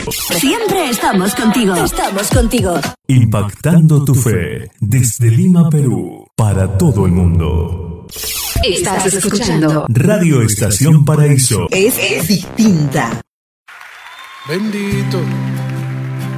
Siempre estamos contigo. Estamos contigo. Impactando tu fe desde Lima, Perú, para todo el mundo. Estás escuchando Radio Estación Paraíso. Es distinta. Bendito